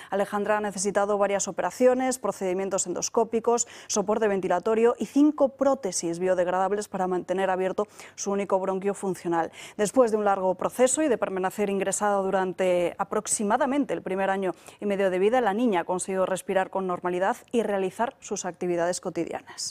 Alejandra ha necesitado varias operaciones, procedimientos endoscópicos, soporte ventilatorio y 5 prótesis biodegradables para mantener abierto su único bronquio funcional. Después de un largo proceso y de permanecer ingresada durante aproximadamente el primer año y medio de vida, la niña ha conseguido respirar con normalidad y realizar sus actividades cotidianas.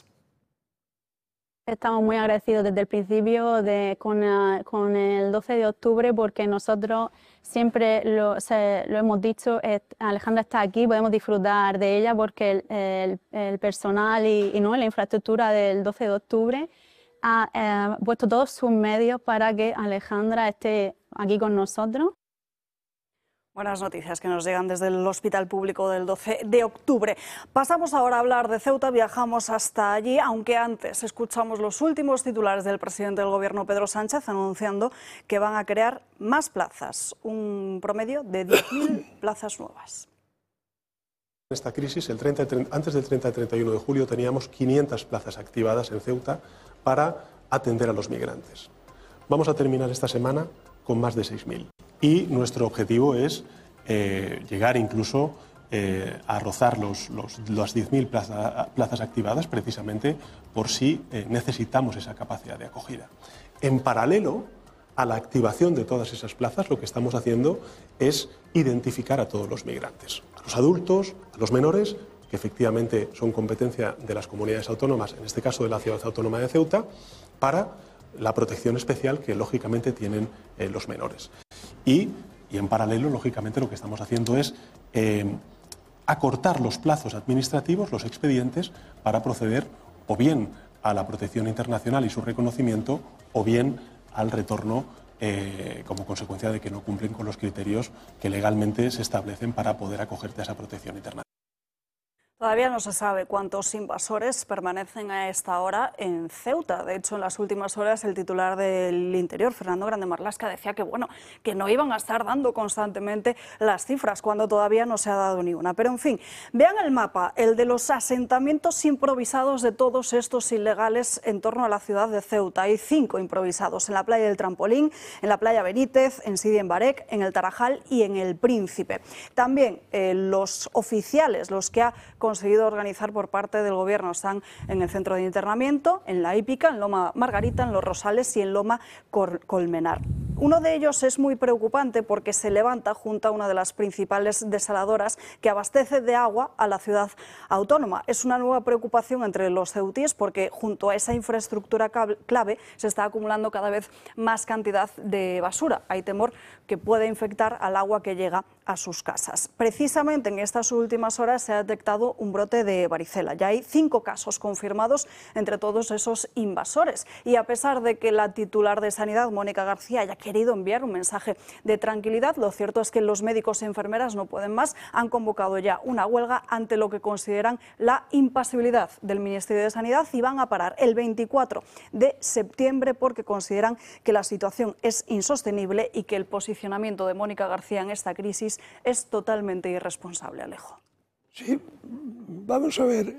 Estamos muy agradecidos desde el principio con el 12 de octubre porque nosotros siempre lo hemos dicho, Alejandra está aquí, podemos disfrutar de ella porque el personal y ¿no? la infraestructura del 12 de octubre ha puesto todos sus medios para que Alejandra esté aquí con nosotros. Buenas noticias que nos llegan desde el Hospital Público del 12 de octubre. Pasamos ahora a hablar de Ceuta, viajamos hasta allí, aunque antes escuchamos los últimos titulares del presidente del Gobierno, Pedro Sánchez, anunciando que van a crear más plazas, un promedio de 10.000 plazas nuevas. En esta crisis, antes del 30 y 31 de julio, teníamos 500 plazas activadas en Ceuta para atender a los migrantes. Vamos a terminar esta semana con más de 6.000. Y nuestro objetivo es llegar incluso a rozar las 10.000 plazas activadas, precisamente por si necesitamos esa capacidad de acogida. En paralelo a la activación de todas esas plazas, lo que estamos haciendo es identificar a todos los migrantes, a los adultos, a los menores, que efectivamente son competencia de las comunidades autónomas, en este caso de la Ciudad Autónoma de Ceuta, para la protección especial que lógicamente tienen los menores. Y en paralelo, lógicamente, lo que estamos haciendo es acortar los plazos administrativos, los expedientes, para proceder o bien a la protección internacional y su reconocimiento, o bien al retorno como consecuencia de que no cumplen con los criterios que legalmente se establecen para poder acogerte a esa protección internacional. Todavía no se sabe cuántos invasores permanecen a esta hora en Ceuta. De hecho, en las últimas horas el titular del Interior, Fernando Grande Marlaska, decía que no iban a estar dando constantemente las cifras cuando todavía no se ha dado ni una. Pero en fin, vean el mapa, el de los asentamientos improvisados de todos estos ilegales en torno a la ciudad de Ceuta. Hay 5 improvisados en la playa del Trampolín, en la playa Benítez, en Sidi en Barek, en el Tarajal y en el Príncipe. También los oficiales, los que ha conseguido organizar por parte del Gobierno, están en el centro de internamiento, en la Hípica, en Loma Margarita, en Los Rosales y en Loma Colmenar. Uno de ellos es muy preocupante porque se levanta junto a una de las principales desaladoras que abastece de agua a la ciudad autónoma. Es una nueva preocupación entre los ceutíes porque junto a esa infraestructura clave se está acumulando cada vez más cantidad de basura. Hay temor que pueda infectar al agua que llega a sus casas. Precisamente en estas últimas horas se ha detectado un brote de varicela. Ya hay 5 casos confirmados entre todos esos invasores. Y a pesar de que la titular de Sanidad, Mónica García, haya querido enviar un mensaje de tranquilidad, lo cierto es que los médicos y enfermeras no pueden más. Han convocado ya una huelga ante lo que consideran la impasibilidad del Ministerio de Sanidad y van a parar el 24 de septiembre porque consideran que la situación es insostenible y que el posicionamiento de Mónica García en esta crisis es totalmente irresponsable. Alejo. Sí, vamos a ver.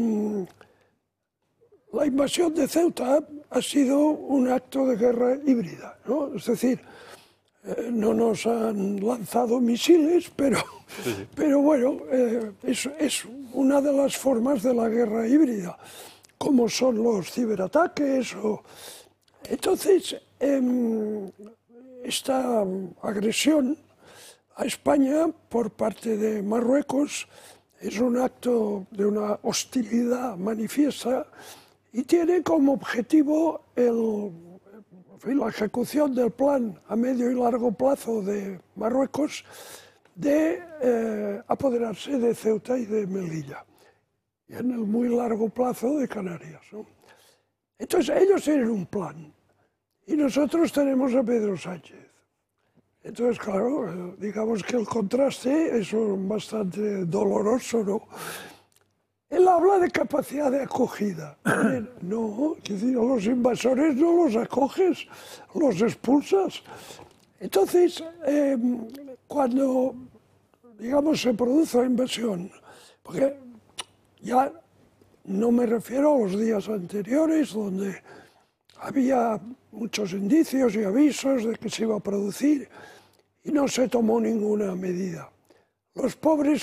La invasión de Ceuta ha sido un acto de guerra híbrida, ¿no? Es decir, no nos han lanzado misiles, pero bueno, es una de las formas de la guerra híbrida, como son los ciberataques. Entonces, esta agresión a España por parte de Marruecos es un acto de una hostilidad manifiesta y tiene como objetivo la ejecución del plan a medio y largo plazo de Marruecos de apoderarse de Ceuta y de Melilla, y en el muy largo plazo de Canarias, ¿no? Entonces ellos tienen un plan y nosotros tenemos a Pedro Sánchez. Entonces, claro, digamos que el contraste es bastante doloroso, ¿no? Él habla de capacidad de acogida. No, es decir, a los invasores no los acoges, los expulsas. Entonces, cuando, digamos, se produce la invasión, porque ya no me refiero a los días anteriores, donde había muchos indicios y avisos de que se iba a producir, y no se tomó ninguna medida. Los pobres